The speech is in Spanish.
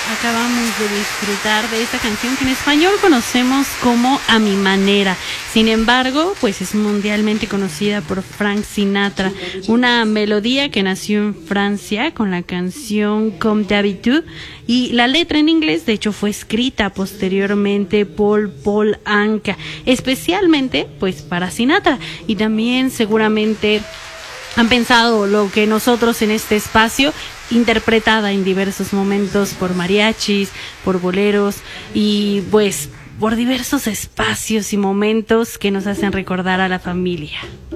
Acabamos de disfrutar de esta canción que en español conocemos como A Mi Manera. Sin embargo, pues es mundialmente conocida por Frank Sinatra. Una melodía que nació en Francia con la canción Comme d'habitude. Y la letra en inglés, de hecho, fue escrita posteriormente por Paul Anka, especialmente pues para Sinatra. Y también seguramente han pensado lo que nosotros en este espacio, interpretada en diversos momentos por mariachis, por boleros y pues por diversos espacios y momentos que nos hacen recordar a la familia.